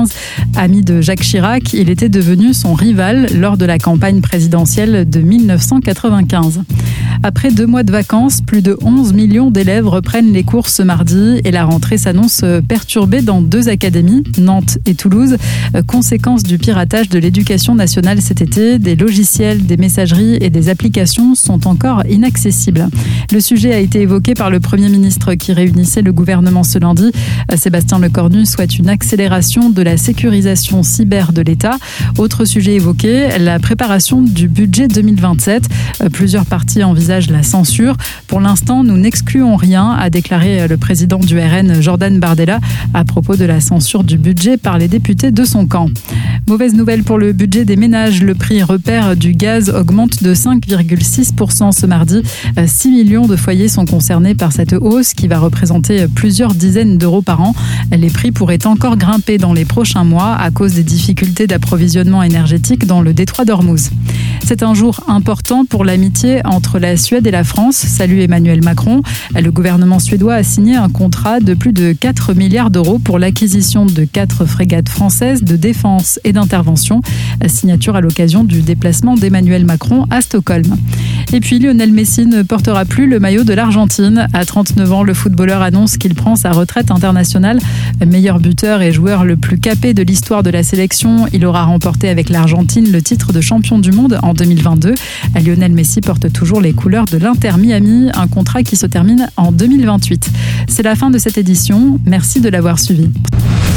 1995. Ami de Jacques Chirac, il était devenu son rival lors de la campagne présidentielle de 1995. Après 2 mois de vacances, plus de 11 millions d'élèves reprennent les cours ce mardi et la rentrée s'annonce perturbée dans 2 académies, Nantes et Toulouse. Conséquence du piratage de l'éducation nationale cet été, des logiciels, des messageries et des applications sont encore inaccessibles. Le sujet a été évoqué par le Premier ministre qui réunissait le gouvernement ce lundi. Sébastien Lecornu souhaite une accélération de la sécurisation cyber de l'État. Autre sujet évoqué, la préparation du budget 2027. Plusieurs partis envisagent la censure. Pour l'instant, nous n'excluons rien, a déclaré le président du RN, Jordan Bardella, à propos de la censure du budget par les députés de son camp. Mauvaise nouvelle pour le budget des ménages. Le prix repère du gaz augmente de 5,6% ce mardi. 6 millions de foyers sont concernés par cette hausse qui va représenter plusieurs dizaines d'euros par an. Les prix pourraient encore grimper dans les prochains mois à cause des difficultés d'approvisionnement énergétique dans le détroit d'Ormuz. C'est un jour important pour l'amitié entre la Suède et la France. Salue Emmanuel Macron. Le gouvernement suédois a signé un contrat de plus de 4 milliards d'euros pour l'acquisition de 4 frégates françaises de défense et d'intervention. Signature à l'occasion du déplacement d'Emmanuel Macron à Stockholm. Et puis Lionel Messi ne portera plus le maillot de l'Argentine. À 39 ans, le footballeur annonce qu'il prend sa retraite internationale. Meilleur buteur et joueur le plus capé de l'histoire de la sélection, il aura remporté avec l'Argentine le titre de champion du monde en 2022. Lionel Messi porte toujours les couleurs de l'Inter Miami, un contrat qui se termine en 2028. C'est la fin de cette édition. Merci de l'avoir suivi.